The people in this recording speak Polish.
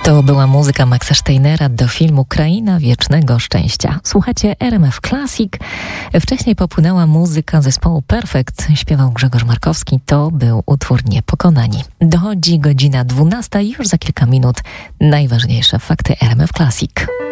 To była muzyka Maxa Steinera do filmu Kraina Wiecznego Szczęścia. Słuchacie RMF Classic. Wcześniej popłynęła muzyka zespołu Perfect. Śpiewał Grzegorz Markowski. To był utwór Niepokonani. Dochodzi godzina 12. Już za kilka minut najważniejsze fakty RMF Classic.